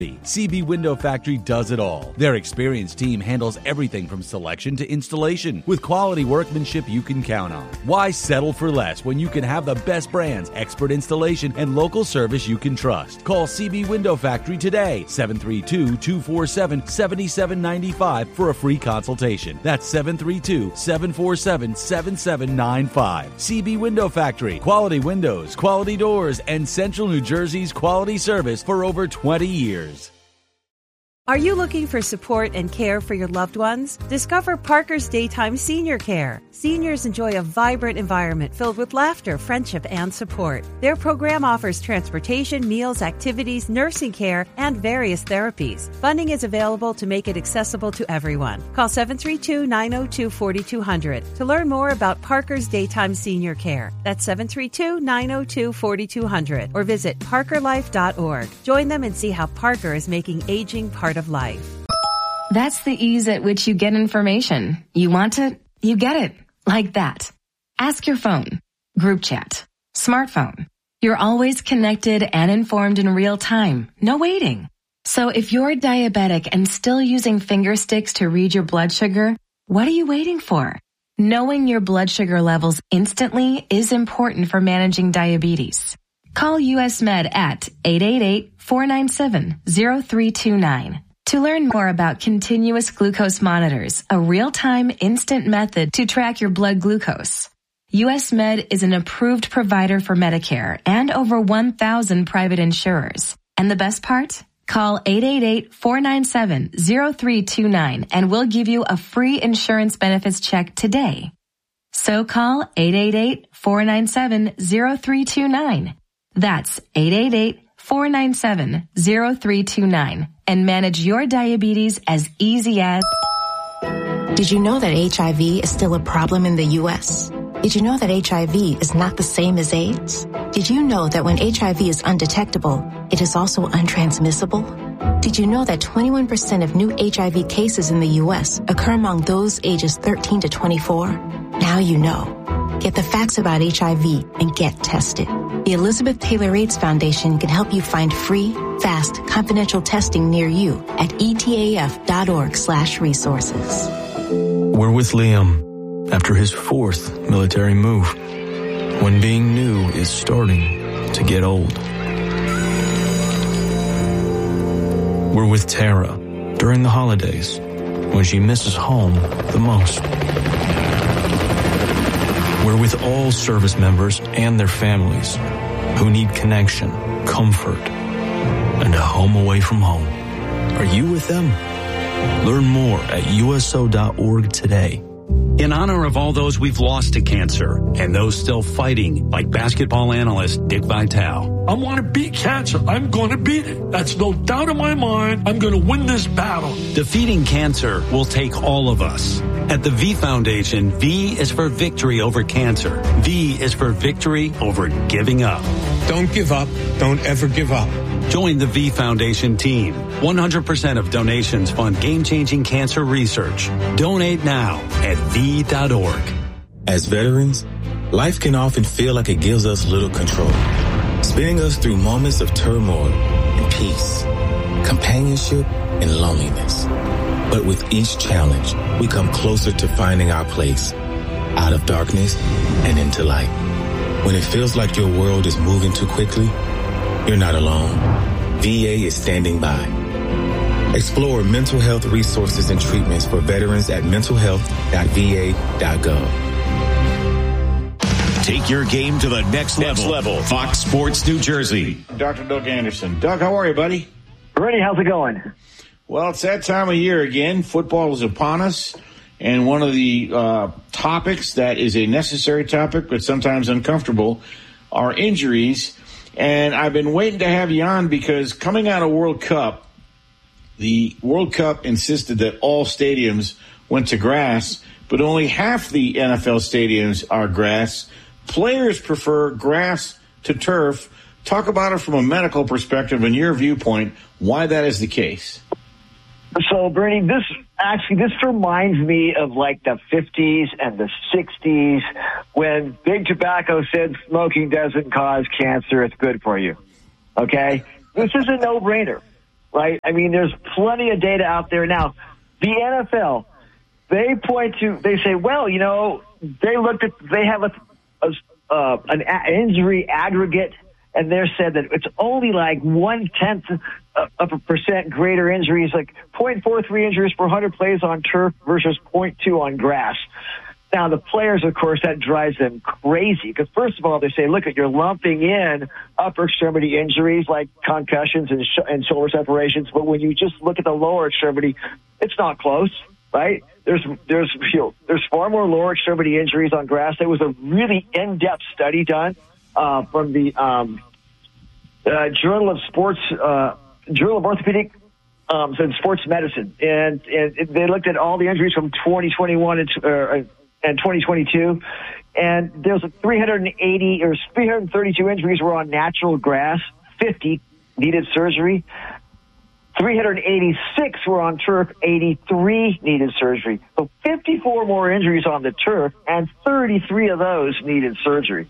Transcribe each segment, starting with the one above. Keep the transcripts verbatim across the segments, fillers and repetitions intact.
C B Window Factory does it all. Their experienced team handles everything from selection to installation with quality workmanship you can count on. Why settle for less when you can have the best brands, expert installation, and local service you can trust? Call C B Window Factory today, seven three two, two four seven, seven seven nine five for a free consultation. That's seven three two, seven four seven, seven seven nine five. C B Window Factory. Quality windows, quality doors, and Central New Jersey's quality service for over twenty years. Are you looking for support and care for your loved ones? Discover Parker's Daytime Senior Care. Seniors enjoy a vibrant environment filled with laughter, friendship, and support. Their program offers transportation, meals, activities, nursing care, and various therapies. Funding is available to make it accessible to everyone. Call seven three two, nine zero two, four two zero zero to learn more about Parker's Daytime Senior Care. That's seven three two, nine zero two, four two zero zero or visit parker life dot org. Join them and see how Parker is making aging part of life. That's the ease at which you get information. You want it, you get it. Like that. Ask your phone. Group chat. Smartphone. You're always connected and informed in real time. No waiting. So if you're diabetic and still using finger sticks to read your blood sugar, what are you waiting for? Knowing your blood sugar levels instantly is important for managing diabetes. Call U S Med at eight eight eight, four nine seven, zero three two nine. To learn more about continuous glucose monitors, a real-time instant method to track your blood glucose. U S Med is an approved provider for Medicare and over one thousand private insurers. And the best part? Call eight eight eight, four nine seven, zero three two nine and we'll give you a free insurance benefits check today. So call eight eight eight, four nine seven, zero three two nine. That's eight eight eight, four nine seven, zero three two nine and manage your diabetes as easy as... Did you know that H I V is still a problem in the U S? Did you know that H I V is not the same as AIDS? Did you know that when H I V is undetectable, it is also untransmissible? Did you know that twenty-one percent of new H I V cases in the U S occur among those ages thirteen to twenty-four? Now you know. Get the facts about H I V and get tested. The Elizabeth Taylor AIDS Foundation can help you find free, fast, confidential testing near you at etaf.org slash resources. We're with Liam after his fourth military move, when being new is starting to get old. We're with Tara during the holidays, when she misses home the most. We're with all service members and their families who need connection, comfort, and a home away from home. Are you with them? Learn more at U S O dot org today. In honor of all those we've lost to cancer and those still fighting, like basketball analyst Dick Vitale. I want to beat cancer. I'm going to beat it. That's no doubt in my mind. I'm going to win this battle. Defeating cancer will take all of us. At the V Foundation, V is for victory over cancer. V is for victory over giving up. Don't give up. Don't ever give up. Join the V Foundation team. one hundred percent of donations fund game-changing cancer research. Donate now at V dot org. As veterans, life can often feel like it gives us little control, spinning us through moments of turmoil and peace, companionship and loneliness. But with each challenge, we come closer to finding our place, out of darkness and into light. When it feels like your world is moving too quickly, you're not alone. V A is standing by. Explore mental health resources and treatments for veterans at mental health dot v a dot gov. Take your game to the next, next level. level. Fox Sports New Jersey. Doctor Doug Anderson. Doug, how are you, buddy? Ready, how's it going? Well, it's that time of year again. Football is upon us. And one of the uh, topics that is a necessary topic, but sometimes uncomfortable, are injuries. And I've been waiting to have you on because coming out of World Cup, the World Cup insisted that all stadiums went to grass, but only half the N F L stadiums are grass. Players prefer grass to turf. Talk about it from a medical perspective and your viewpoint, why that is the case. So, Bernie, this actually, this reminds me of like the fifties and the sixties when Big Tobacco said smoking doesn't cause cancer, it's good for you. Okay? This is a no-brainer. right? I mean, there's plenty of data out there now. The N F L, they point to, they say, well, you know, they looked at, they have a, a uh, an a- injury aggregate, and they said that it's only like one-tenth of a percent greater injuries, like zero point four three injuries per one hundred plays on turf versus zero point two on grass. Now, the players, of course, that drives them crazy because, first of all, they say, look, at you're lumping in upper extremity injuries like concussions and, sh- and shoulder separations, but when you just look at the lower extremity, it's not close, right? There's there's you know, there's far more lower extremity injuries on grass. There was a really in-depth study done uh, from the um, uh, Journal of Sports, uh, Journal of Orthopedic um, and Sports Medicine, and, and they looked at all the injuries from twenty twenty-one and uh, and twenty twenty-two, and there was a three hundred eighty or three hundred thirty-two injuries were on natural grass, fifty needed surgery, three hundred eighty-six were on turf, eighty-three needed surgery. So fifty-four more injuries on the turf, and thirty-three of those needed surgery.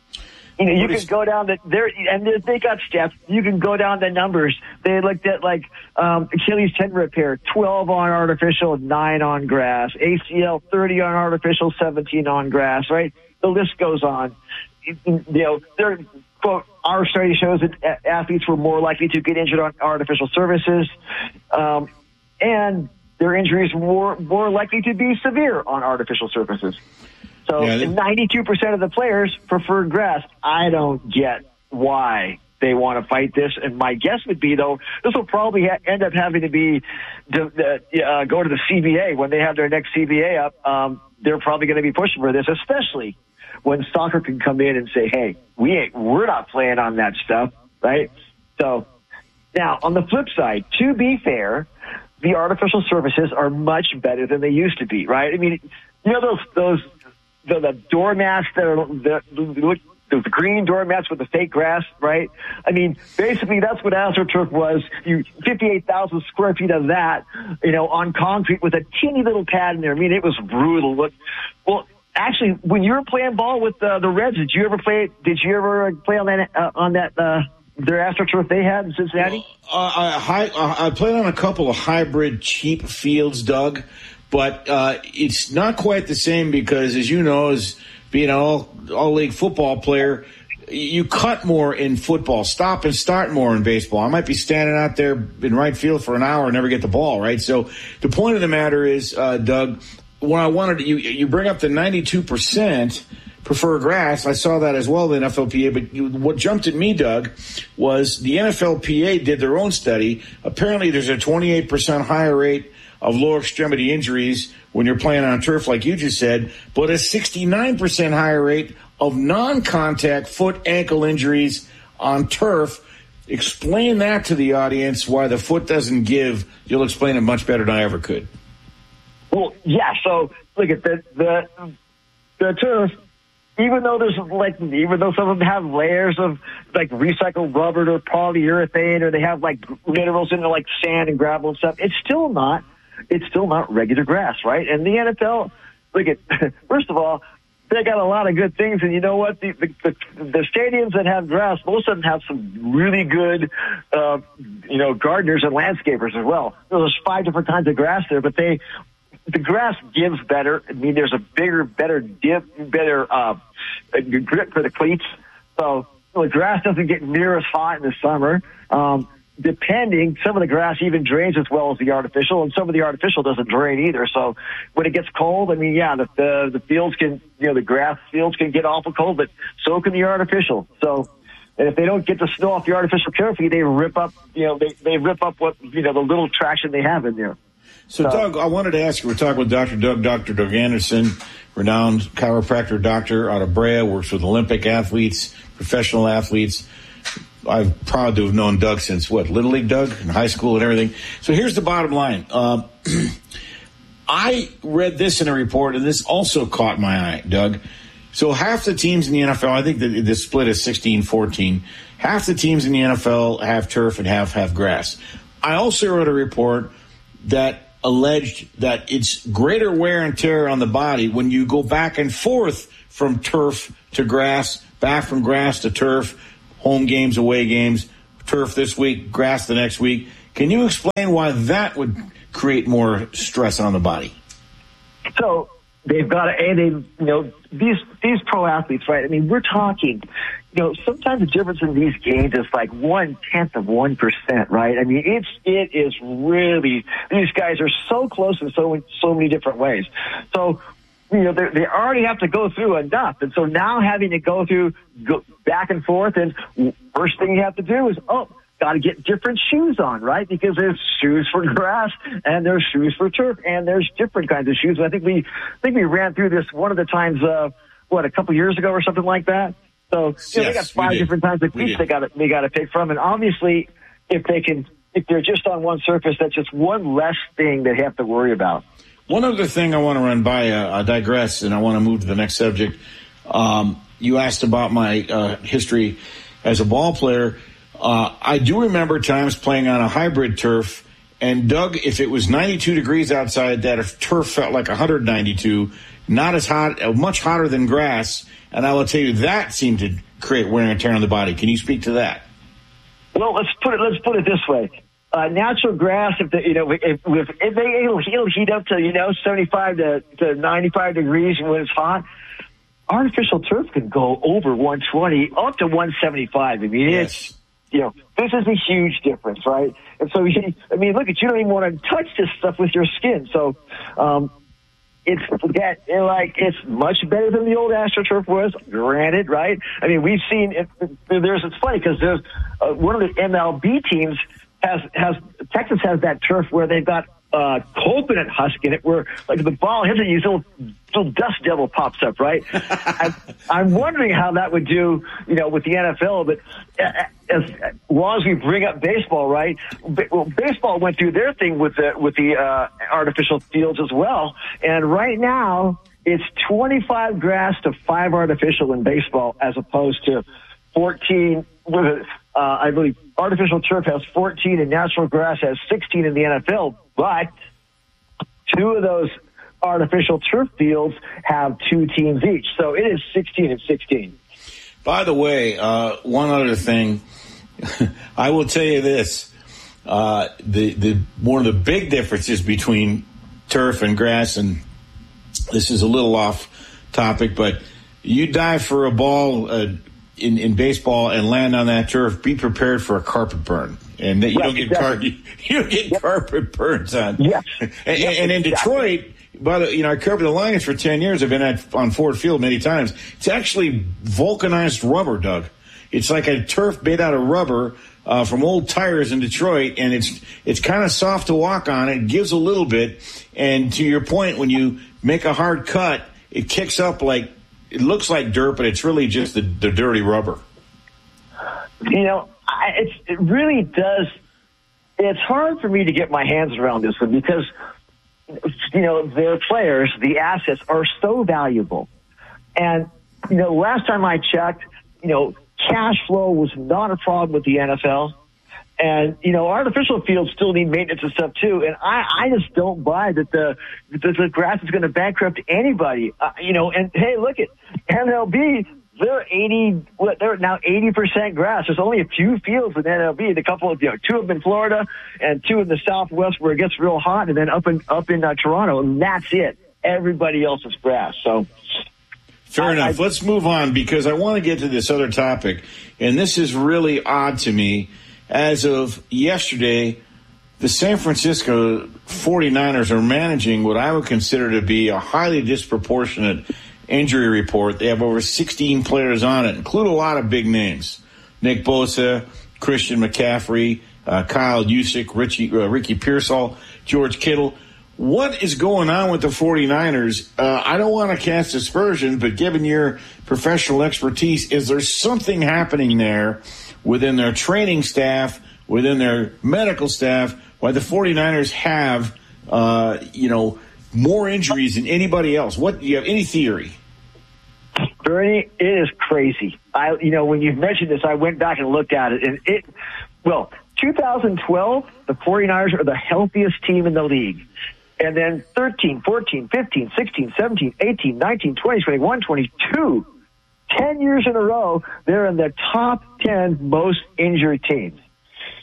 You know, you can go down the there, and they got steps. You can go down the numbers. They looked at like um, Achilles tendon repair, twelve on artificial, nine on grass. A C L, thirty on artificial, seventeen on grass. Right, the list goes on. You know, they're quote. Our study shows that athletes were more likely to get injured on artificial surfaces, um, and their injuries were more likely to be severe on artificial surfaces. So yeah, ninety-two percent of the players preferred grass. I don't get why they want to fight this. And my guess would be, though, this will probably ha- end up having to be to, uh, go to the C B A. When they have their next C B A up, um, they're probably going to be pushing for this, especially when soccer can come in and say, hey, we ain't, we're not playing on that stuff, right? So now, on the flip side, to be fair, the artificial surfaces are much better than they used to be, right? I mean, you know those those the, the doormats that are the, the, the green doormats with the fake grass, right? I mean, basically that's what AstroTurf was. You fifty-eight thousand square feet of that, you know, on concrete with a teeny little pad in there. I mean, it was brutal. Look, well, actually, when you were playing ball with uh, the Reds, did you ever play? Did you ever play on that uh, on that uh, their AstroTurf they had in Cincinnati? Uh, I, I, I played on a couple of hybrid cheap fields, Doug. But uh, it's not quite the same because, as you know, as being an all, all-league football player, you cut more in football, stop and start more in baseball. I might be standing out there in right field for an hour and never get the ball, right? So the point of the matter is, uh, Doug, when I wanted to, you, you bring up the ninety-two percent prefer grass. I saw that as well, the N F L P A. But you, what jumped at me, Doug, was the N F L P A did their own study. Apparently there's a twenty-eight percent higher rate of lower extremity injuries when you're playing on turf, like you just said, but a sixty-nine percent higher rate of non-contact foot ankle injuries on turf. Explain that to the audience, why the foot doesn't give. You'll explain it much better than I ever could. Well, yeah, so look at the, the, the turf, even though there's like, even though some of them have layers of like recycled rubber or polyurethane, or they have like minerals in there like sand and gravel and stuff, it's still not It's still not regular grass, right? And the N F L, look at, first of all, they got a lot of good things. And you know what? The, the, the, the stadiums that have grass, most of them have some really good, uh, you know, gardeners and landscapers as well. There's five different kinds of grass there, but they, the grass gives better. I mean, there's a bigger, better dip, better, uh, grip for the cleats. So the grass doesn't get near as hot in the summer. Um, Depending, some of the grass even drains as well as the artificial, and some of the artificial doesn't drain either. So when it gets cold, I mean, yeah, the the, the fields can, you know, the grass fields can get awful cold, but so can the artificial. So, and if they don't get the snow off the artificial carefully, they rip up, you know, they they rip up what, you know, the little traction they have in there. So, so Doug, I wanted to ask you, we're talking with Doctor Doug, Doctor Doug Anderson, renowned chiropractor doctor out of Brea, works with Olympic athletes, professional athletes. I'm proud to have known Doug since, what, Little League Doug, in high school and everything. So here's the bottom line. Um, I read this in a report, and this also caught my eye, Doug. So half the teams in the N F L, I think the, the split is sixteen fourteen, half the teams in the N F L have turf and half have grass. I also read a report that alleged that it's greater wear and tear on the body when you go back and forth from turf to grass, back from grass to turf, home games, away games, turf this week, grass the next week. Can you explain why that would create more stress on the body? So they've got to, and they, you know, these these pro athletes, right? I mean, we're talking, you know, sometimes the difference in these games is like one tenth of one percent, right? I mean, it's it is really, these guys are so close in so so many different ways. So, you know, they already have to go through enough, and so now having to go through go back and forth, and first thing you have to do is oh. got to get different shoes on, right? Because there's shoes for grass and there's shoes for turf and there's different kinds of shoes. I think we, I think we ran through this one of the times, uh, what, a couple years ago or something like that. So, you know, yes, they got five different kinds of cleats they got to, they got to pick from. And obviously, if they can, if they're just on one surface, that's just one less thing they have to worry about. One other thing I want to run by, uh, I digress and I want to move to the next subject. Um, you asked about my, uh, history as a ball player. Uh, I do remember times playing on a hybrid turf, and Doug, if it was ninety-two degrees outside, that turf felt like one hundred ninety-two, not as hot, much hotter than grass, and I will tell you that seemed to create wear and tear on the body. Can you speak to that? Well, let's put it let's put it this way: uh, natural grass, if the, you know, if, if, if they it'll, it'll heat up to you know seventy-five to, to ninety-five degrees when it's hot. Artificial turf can go over one twenty up to one seventy-five. I mean, yes. it's You know, this is a huge difference, right? And so, I mean, look at you don't even want to touch this stuff with your skin. So, um, it's that like it's much better than the old AstroTurf was. Granted, right? I mean, we've seen it, there's it's funny because there's uh, one of the M L B teams has has Texas has that turf where they've got uh, coconut husk in it, where like the ball hits it, you little little dust devil pops up, right? I, I'm wondering how that would do, you know, with the N F L. But as, as long as we bring up baseball, right? Well, baseball went through their thing with the with the uh, artificial fields as well, and right now it's twenty-five grass to five artificial in baseball, as opposed to fourteen. With uh, I believe artificial turf has fourteen and natural grass has sixteen in the N F L, but two of those artificial turf fields have two teams each. So it is sixteen and sixteen. By the way, uh, one other thing, I will tell you this. Uh, the, the, one of the big differences between turf and grass, and this is a little off topic, but you dive for a ball, uh, in, in baseball and land on that turf, be prepared for a carpet burn. And that you, right, don't get exactly. car- you, you don't get yep. carpet burns on. Yes. And, yep, and in Detroit, exactly. By the, you know, I covered the Lions for ten years. I've been at, on Ford Field many times. It's actually vulcanized rubber, Doug. It's like a turf made out of rubber, uh, from old tires in Detroit, and it's, it's kind of soft to walk on. It gives a little bit. And to your point, when you make a hard cut, it kicks up like, it looks like dirt, but it's really just the, the dirty rubber. You know, I, it's, it really does. It's hard for me to get my hands around this one because, you know, their players, the assets are so valuable. And, you know, last time I checked, you know, cash flow was not a problem with the N F L. And, you know, artificial fields still need maintenance and stuff, too. And I, I just don't buy that the that the grass is going to bankrupt anybody. Uh, you know, and, hey, look at M L B. They're eighty. They're now eighty percent grass. There's only a few fields in N L B. A couple of, you know, two of them in Florida and two in the Southwest where it gets real hot, and then up in up in uh, Toronto, and that's it. Everybody else is grass. So, fair I, enough. I, Let's move on because I want to get to this other topic, and this is really odd to me. As of yesterday, the San Francisco forty-niners are managing what I would consider to be a highly disproportionate injury report. They have over sixteen players on it, include a lot of big names. Nick Bosa, Christian McCaffrey, uh, Kyle Juszczyk, Richie, uh, Ricky Pearsall, George Kittle. What is going on with the forty-niners? Uh, I don't want to cast aspersions, but given your professional expertise, is there something happening there within their training staff, within their medical staff, why the forty-niners have, uh, you know, more injuries than anybody else? What, do you have any theory? Bernie, it is crazy. I, you know, when you've mentioned this, I went back and looked at it, and it, well, two thousand twelve, the forty-niners are the healthiest team in the league. And then thirteen, fourteen, fifteen, sixteen, seventeen, eighteen, nineteen, twenty, twenty-one, twenty-two, ten years in a row, they're in the top ten most injured teams.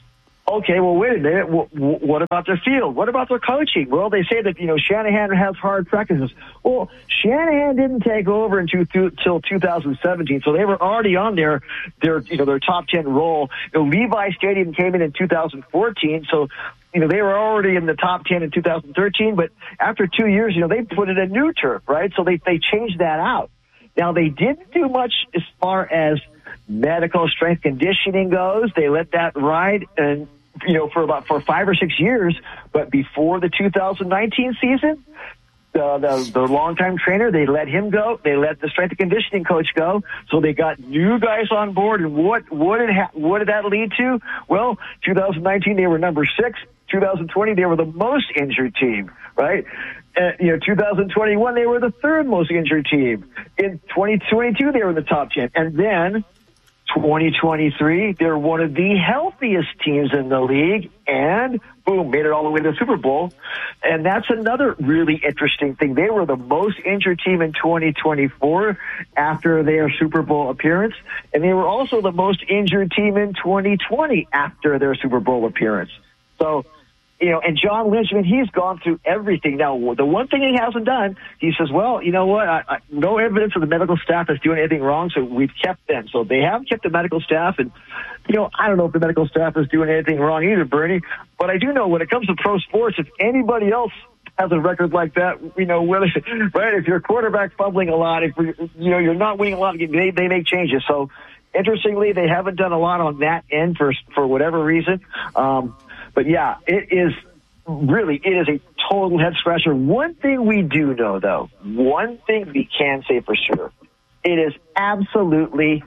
Okay, well, wait a minute. What about their field? What about their coaching? Well, they say that, you know, Shanahan has hard practices. Well, Shanahan didn't take over until two thousand seventeen, so they were already on their, their you know, their top ten roll. You know, Levi Stadium came in in two thousand fourteen, so, you know, they were already in the top ten in two thousand thirteen, but after two years, you know, they put in a new turf, right? So they, they changed that out. Now, they didn't do much as far as medical strength conditioning goes. They let that ride and, you know, for about for five or six years. But before the two thousand nineteen season, the, the, the longtime trainer, they let him go. They let the strength and conditioning coach go. So they got new guys on board. And what, what did, ha- what did that lead to? Well, two thousand nineteen, they were number six. two thousand twenty, they were the most injured team, right? Uh, you know, two thousand twenty-one, they were the third most injured team. In twenty twenty-two, they were in the top ten. And then twenty twenty-three, they're one of the healthiest teams in the league, and boom, made it all the way to the Super Bowl. And that's another really interesting thing. They were the most injured team in twenty twenty-four after their Super Bowl appearance, and they were also the most injured team in twenty twenty after their Super Bowl appearance. So, you know, and John Lynch, I mean, he's gone through everything. Now, the one thing he hasn't done, he says, well, you know what, I, I, no evidence of the medical staff is doing anything wrong, so we've kept them. So they have kept the medical staff, and, you know, I don't know if the medical staff is doing anything wrong either, Bernie, but I do know when it comes to pro sports, if anybody else has a record like that, you know, whether, right, if your quarterback's fumbling a lot, if, you know, you're not winning a lot, they, they make changes. So, interestingly, they haven't done a lot on that end for for whatever reason. Um But, yeah, it is really, it is a total head-scratcher. One thing we do know, though, one thing we can say for sure, it is absolutely,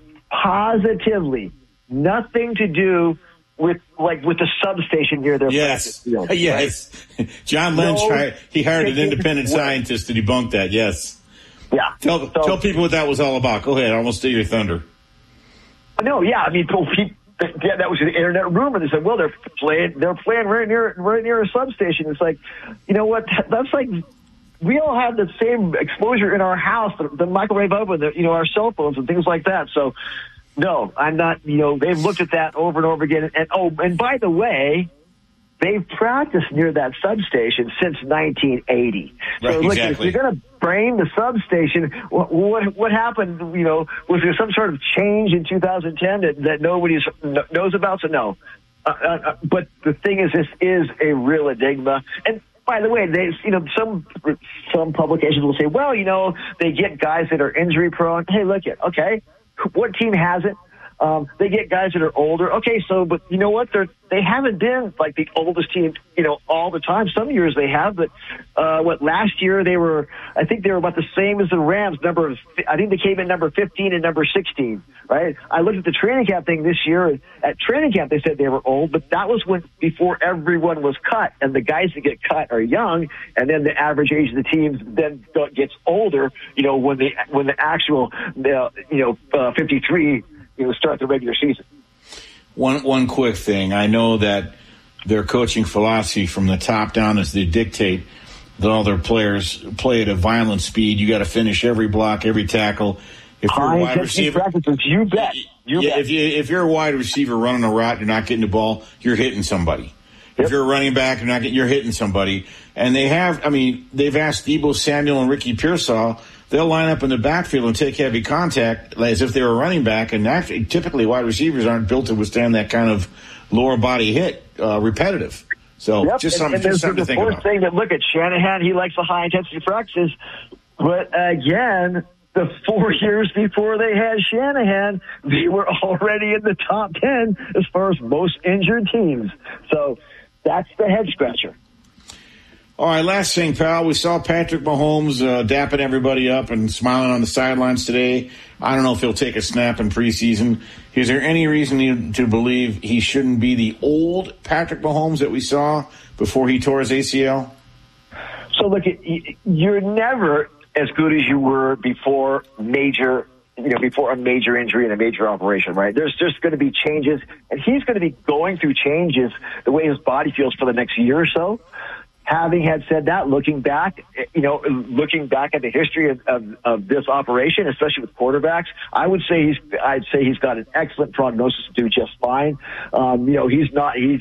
positively nothing to do with, like, with the substation near their yes. practice field. Yes. Right? John Lynch, no, hired, he hired an independent scientist to debunk that, yes. Yeah. Tell, so, tell people what that was all about. Go ahead. I almost steal your thunder. No, yeah, I mean, people... Yeah, that was an internet rumor. They said, "Well, they're playing. They're playing right near, right near a substation." It's like, you know what? That's like we all have the same exposure in our house, the, the microwave oven, the, you know, our cell phones and things like that. So, no, I'm not. You know, they've looked at that over and over again. And, and oh, and by the way, they've practiced near that substation since nineteen eighty. Right, so, look, exactly. if you're going to brain the substation, what, what what happened? You know, was there some sort of change in two thousand ten that, that nobody knows about? So no. Uh, uh, but the thing is, this is a real enigma. And by the way, they, you know, some some publications will say, well, you know, they get guys that are injury prone. Hey, look at okay, what team has it? Um, they get guys that are older. Okay, so, but you know what? They're, they haven't been like the oldest team, you know, all the time. Some years they have, but, uh, what last year they were, I think they were about the same as the Rams number. I think they came in number fifteen and number sixteen, right? I looked at the training camp thing this year, and at training camp they said they were old, but that was when, before everyone was cut, and the guys that get cut are young, and then the average age of the teams then gets older, you know, when the, when the actual, uh, you know, uh, fifty-three, you know, start the regular season. One one quick thing. I know that their coaching philosophy from the top down is they dictate that all their players play at a violent speed. You got to finish every block, every tackle. If you're High a wide receiver, practices, you bet. You yeah, bet. if you if you're a wide receiver running a route, you're not getting the ball. You're hitting somebody. Yep. If you're a running back, you're not getting. You're hitting somebody. And they have. I mean, they've asked Deebo Samuel and Ricky Pearsall. They'll line up in the backfield and take heavy contact as if they were running back. And actually, typically, wide receivers aren't built to withstand that kind of lower body hit, uh, repetitive. So yep. just something, and, and just something to think about. The fourth thing that, look at Shanahan, he likes the high-intensity practices. But again, the four years before they had Shanahan, they were already in the top ten as far as most injured teams. So that's the head-scratcher. All right, last thing, pal. We saw Patrick Mahomes uh, dapping everybody up and smiling on the sidelines today. I don't know if he'll take a snap in preseason. Is there any reason to believe he shouldn't be the old Patrick Mahomes that we saw before he tore his A C L? So, look, you're never as good as you were before major, you know, before a major injury and a major operation, right? There's just going to be changes, and he's going to be going through changes the way his body feels for the next year or so. Having had said that, looking back, you know, looking back at the history of, of, of this operation, especially with quarterbacks, I would say he's, I'd say he's got an excellent prognosis to do just fine. Um, you know, he's not, he's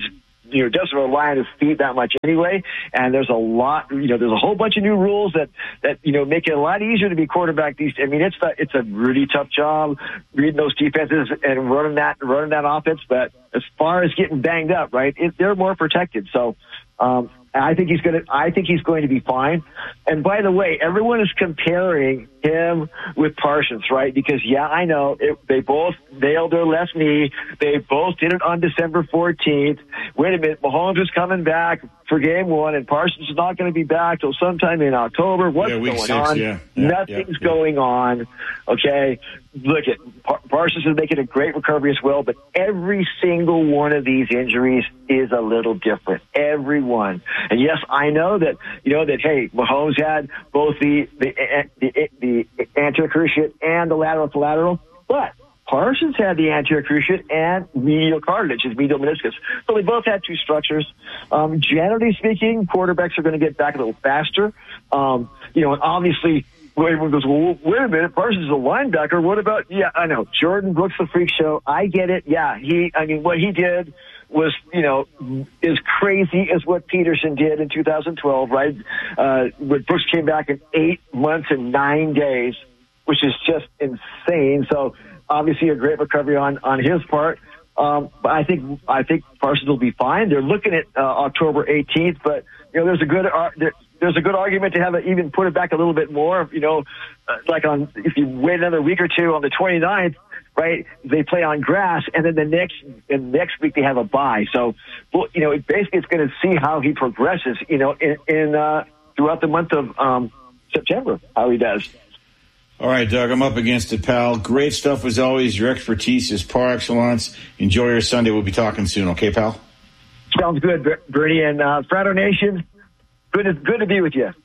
you know, doesn't rely on his feet that much anyway. And there's a lot, you know, there's a whole bunch of new rules that, that, you know, make it a lot easier to be quarterback these, I mean, it's the, it's a really tough job reading those defenses and running that, running that offense. But as far as getting banged up, right, it, they're more protected. So, um, I think he's going to, I think he's going to be fine. And by the way, everyone is comparing him with Parsons, right? Because yeah, I know it, they both nailed their left knee. They both did it on December fourteenth. Wait a minute. Mahomes is coming back for game one and Parsons is not going to be back till sometime in October. What's yeah, week going six, on? Yeah. Yeah, Nothing's yeah, going yeah. on. Okay. Look at Par- Parsons is making a great recovery as well, but every single one of these injuries is a little different. Every one. And yes, I know that, you know, that, hey, Mahomes had both the, the, the, the anterior cruciate and the lateral to lateral, but Parsons had the anterior cruciate and medial cartilage, his medial meniscus. So they both had two structures. Um, generally speaking, quarterbacks are going to get back a little faster. Um, you know, and obviously, everyone goes, well, wait a minute, Parsons is a linebacker. What about, yeah, I know, Jordan Brooks, the freak show. I get it. Yeah, he, I mean, what he did was, you know, as crazy as what Peterson did in two thousand twelve, right? Uh, when Brooks came back in eight months and nine days, which is just insane. So obviously a great recovery on, on his part. Um, but I think, I think Parsons will be fine. They're looking at uh, October eighteenth, but, you know, there's a good, uh, there, there's a good argument to have it even put it back a little bit more, you know, uh, like on, if you wait another week or two on the twenty-ninth, right, they play on grass, and then the next and next week they have a bye. So, well, you know, it basically it's going to see how he progresses, you know, in, in uh, throughout the month of um, September, how he does. All right, Doug, I'm up against it, pal. Great stuff as always. Your expertise is par excellence. Enjoy your Sunday. We'll be talking soon, okay, pal? Sounds good, Bernie. And uh, Frado Nation, good to, good to be with you.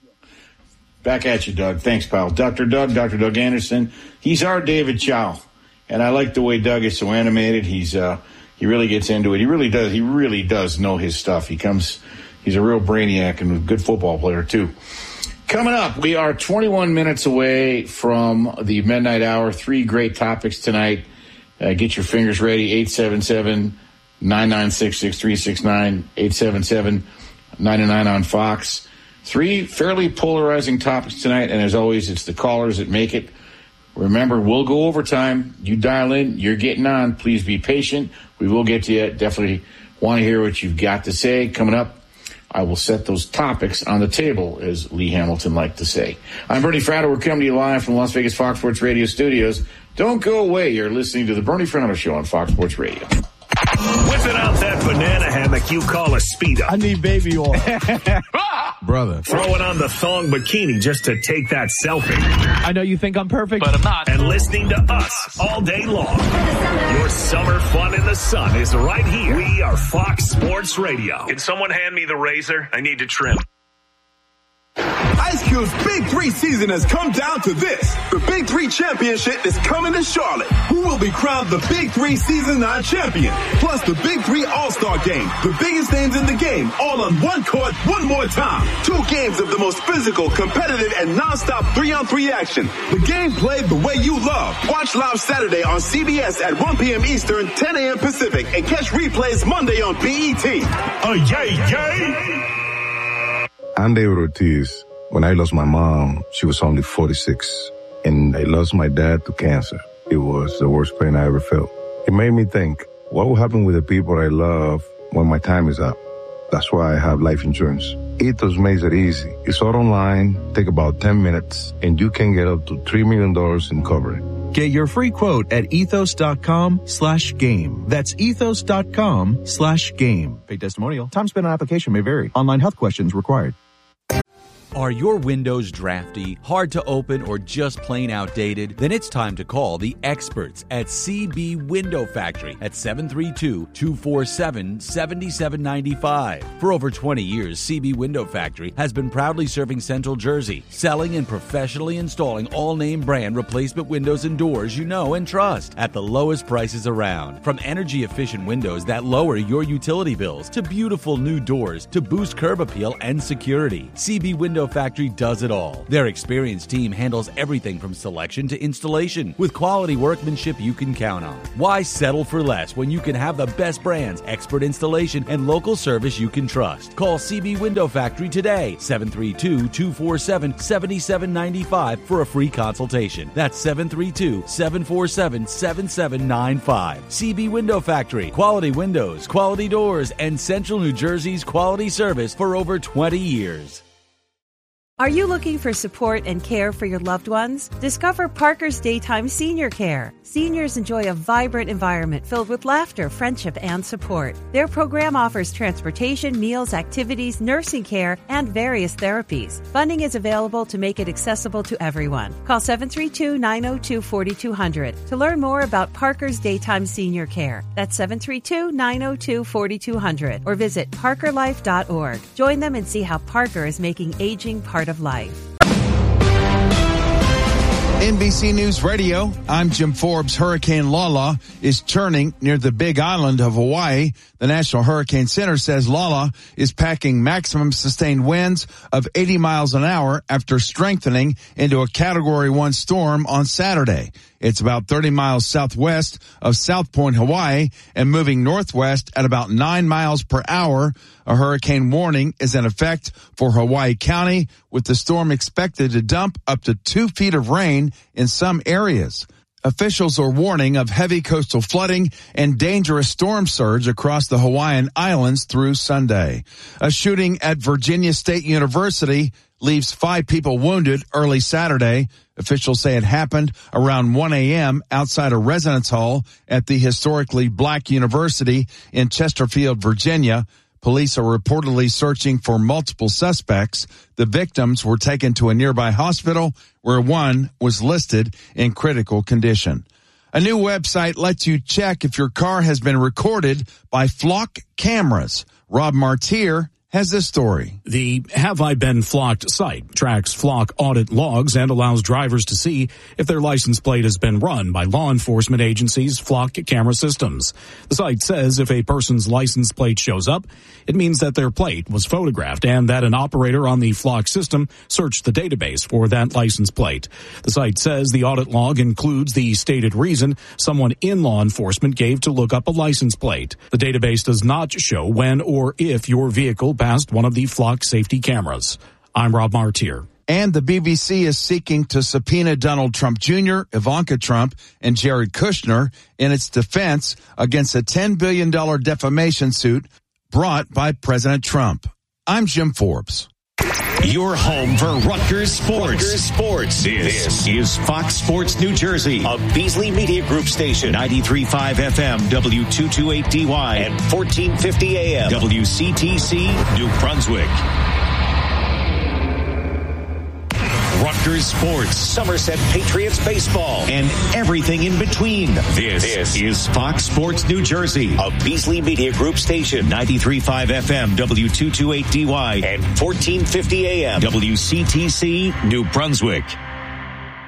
Back at you, Doug. Thanks, pal. Doctor Doug, Doctor Doug Anderson. He's our David Chow. And I like the way Doug is so animated. He's uh, he really gets into it. He really does. He really does know his stuff. He comes. He's a real brainiac and a good football player too. Coming up, we are twenty-one minutes away from the midnight hour. Three great topics tonight. Uh, get your fingers ready. eight seven seven, nine nine six, six three six nine. eight seven seven, nine nine on Fox. Three fairly polarizing topics tonight. And as always, it's the callers that make it. Remember, we'll go overtime. You dial in. You're getting on. Please be patient. We will get to you. Definitely want to hear what you've got to say. Coming up, I will set those topics on the table, as Lee Hamilton liked to say. I'm Bernie Fratto. We're coming to you live from the Las Vegas Fox Sports Radio studios. Don't go away. You're listening to the Bernie Fratto Show on Fox Sports Radio. Whipping out that banana hammock you call a Speedo. I need baby oil. Brother. Throwing on the thong bikini just to take that selfie. I know you think I'm perfect, but I'm not. And listening to us all day long. Your summer fun in the sun is right here. We are Fox Sports Radio. Can someone hand me the razor? I need to trim. Ice Cube's Big Three season has come down to this. The Big Three Championship is coming to Charlotte. Who will be crowned the Big Three Season nine champion? Plus the Big Three All-Star Game. The biggest names in the game, all on one court, one more time. Two games of the most physical, competitive, and non-stop three-on-three action. The game played the way you love. Watch live Saturday on C B S at one p.m. Eastern, ten a.m. Pacific, and catch replays Monday on B E T. Oh, yay, yay! I'm David Ortiz. When I lost my mom, she was only forty-six. And I lost my dad to cancer. It was the worst pain I ever felt. It made me think, what will happen with the people I love when my time is up? That's why I have life insurance. Ethos makes it easy. It's all online, take about ten minutes, and you can get up to three million dollars in coverage. Get your free quote at ethos.com slash game. That's ethos.com slash game. Paid testimonial. Time spent on application may vary. Online health questions required. Are your windows drafty, hard to open, or just plain outdated? Then it's time to call the experts at C B Window Factory at seven three two, two four seven, seven seven nine five. For over twenty years, C B Window Factory has been proudly serving Central Jersey, selling and professionally installing all-name brand replacement windows and doors you know and trust at the lowest prices around. From energy-efficient windows that lower your utility bills to beautiful new doors to boost curb appeal and security, C B Window Window Factory does it all. Their experienced team handles everything from selection to installation with quality workmanship you can count on. Why settle for less when you can have the best brands, expert installation, and local service you can trust? Call C B Window Factory today, seven three two, two four seven, seven seven nine five for a free consultation. That's seven three two, seven four seven, seven seven nine five. C B Window Factory, quality windows, quality doors, and Central New Jersey's quality service for over twenty years. Are you looking for support and care for your loved ones? Discover Parker's Daytime Senior Care. Seniors enjoy a vibrant environment filled with laughter, friendship, and support. Their program offers transportation, meals, activities, nursing care, and various therapies. Funding is available to make it accessible to everyone. Call seven three two, nine zero two, four two zero zero to learn more about Parker's Daytime Senior Care. That's seven three two, nine zero two, four two zero zero or visit parker life dot org. Join them and see how Parker is making aging part of life. N B C News Radio, I'm Jim Forbes. Hurricane Lala is churning near the Big Island of Hawaii. The National Hurricane Center says Lala is packing maximum sustained winds of eighty miles an hour after strengthening into a Category one storm on Saturday. It's about thirty miles southwest of South Point, Hawaii, and moving northwest at about nine miles per hour. A hurricane warning is in effect for Hawaii County, with the storm expected to dump up to two feet of rain in some areas. Officials are warning of heavy coastal flooding and dangerous storm surge across the Hawaiian Islands through Sunday. A shooting at Virginia State University leaves five people wounded early Saturday. Officials say it happened around one a.m. outside a residence hall at the historically black university in Chesterfield, Virginia. Police are reportedly searching for multiple suspects. The victims were taken to a nearby hospital where one was listed in critical condition. A new website lets you check if your car has been recorded by Flock cameras. Rob Martier has this story. The Have I Been Flocked site tracks Flock audit logs and allows drivers to see if their license plate has been run by law enforcement agencies' Flock camera systems. The site says if a person's license plate shows up, it means that their plate was photographed and that an operator on the Flock system searched the database for that license plate. The site says the audit log includes the stated reason someone in law enforcement gave to look up a license plate. The database does not show when or if your vehicle past one of the Flock safety cameras. I'm Rob Martier. And the B B C is seeking to subpoena Donald Trump Junior, Ivanka Trump, and Jared Kushner in its defense against a ten billion dollars defamation suit brought by President Trump. I'm Jim Forbes. Your home for Rutgers Sports. Rutgers Sports. This, this is Fox Sports New Jersey, a Beasley Media Group station, ninety-three point five F M, W two twenty-eight D Y, and fourteen fifty A M, W C T C, New Brunswick. Rutgers Sports, Somerset Patriots baseball, and everything in between. This, this is Fox Sports New Jersey, a Beasley Media Group station, ninety-three point five F M, W two twenty-eight D Y, and fourteen fifty A M, W C T C, New Brunswick.